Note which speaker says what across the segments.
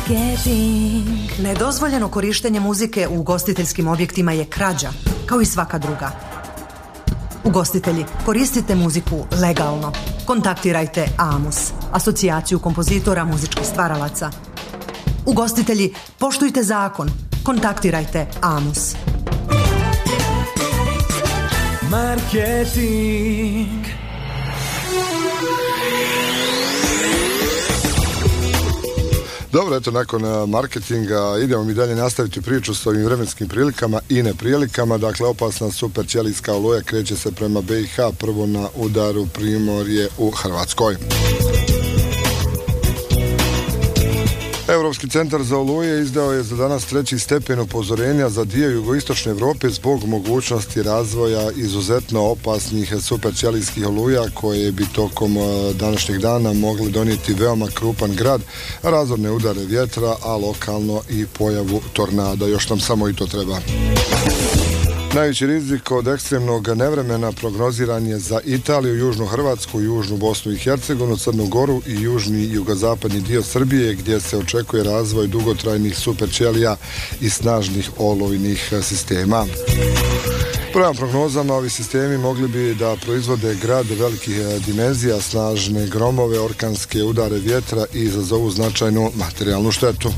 Speaker 1: Nedozvoljeno korištenje muzike u ugostiteljskim objektima je krađa, kao i svaka druga. Ugostitelji, koristite muziku legalno. Kontaktirajte AMUS, asocijaciju kompozitora muzičkih stvaralaca. Ugostitelji, poštujte zakon. Kontaktirajte AMUS.
Speaker 2: Marketing.
Speaker 3: Dobro, eto, nakon marketinga idemo mi dalje nastaviti priču s ovim vremenskim prilikama i neprilikama. Dakle, opasna super ćelijska oluja kreće se prema BiH, prvo na udaru Primorje u Hrvatskoj. Europski centar za oluje izdao je za danas 3. stepen upozorenja za dio jugoistočne Europe zbog mogućnosti razvoja izuzetno opasnih superćelijskih oluja koje bi tokom današnjeg dana mogli donijeti veoma krupan grad, razorne udare vjetra, a lokalno i pojavu tornada. Još nam samo i to treba. Najveći rizik od ekstremnog nevremena prognoziran je za Italiju, južnu Hrvatsku, južnu Bosnu i Hercegovinu, Crnu Goru i južni i jugozapadni dio Srbije, gdje se očekuje razvoj dugotrajnih superćelija i snažnih olujnih sistema. Prema prognozama, ovi sistemi mogli bi da proizvode grad velikih dimenzija, snažne gromove, orkanske udare vjetra i izazovu značajnu materijalnu štetu.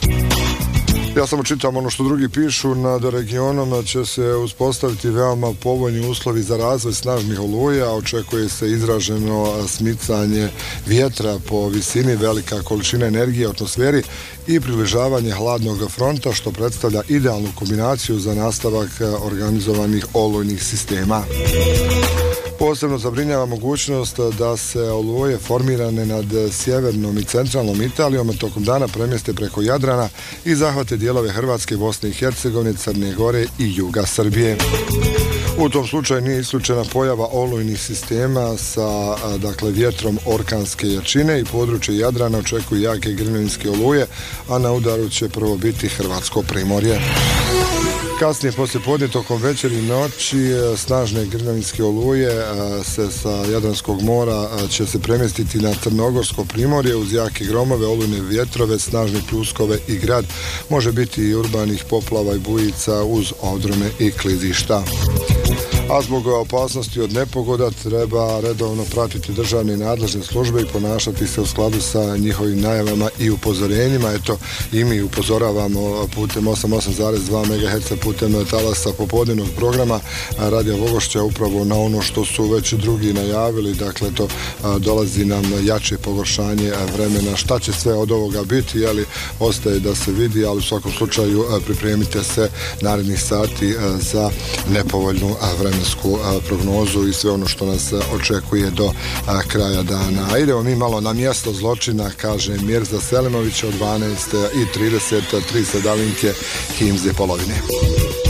Speaker 3: Ja samo čitam ono što drugi pišu, nad regionom će se uspostaviti veoma povoljni uslovi za razvoj snažnih oluja, očekuje se izraženo smicanje vjetra po visini, velika količina energije u atmosferi i približavanje hladnog fronta, što predstavlja idealnu kombinaciju za nastavak organizovanih olujnih sistema. Posebno zabrinjava mogućnost da se oluje formirane nad sjevernom i centralnom Italijom tokom dana premjeste preko Jadrana i zahvate dijelove Hrvatske, Bosne i Hercegovine, Crne Gore i juga Srbije. U tom slučaju nije isključena pojava olujnih sistema sa vjetrom orkanske jačine i područje Jadrana očekuju jake grmljenske oluje, a na udaru će prvo biti Hrvatsko Primorje. Kasnije poslijepodne tokom večeri i noći snažne grmljavinske oluje se sa Jadranskog mora će se premjestiti na Crnogorsko Primorje uz jake gromove, olujne vjetrove, snažne pljuskove i grad. Može biti i urbanih poplava i bujica uz odrone i klizišta. A zbog opasnosti od nepogoda treba redovno pratiti državne i nadležne službe i ponašati se u skladu sa njihovim najavama i upozorenjima. Eto, i mi upozoravamo putem 88,2 MHz putem talasa popodnevnog programa Radio Vogošća upravo na ono što su već drugi najavili. Dakle, to dolazi nam jače pogoršanje vremena. Šta će sve od ovoga biti, jeli, ostaje da se vidi, ali u svakom slučaju pripremite se narednih sati za nepovoljnu vremensku prognozu i sve ono što nas očekuje do kraja dana. A idemo mi malo na mjesto zločina, kaže Mirza Selimović od 12:30, 3 sedalinke Himze polovine.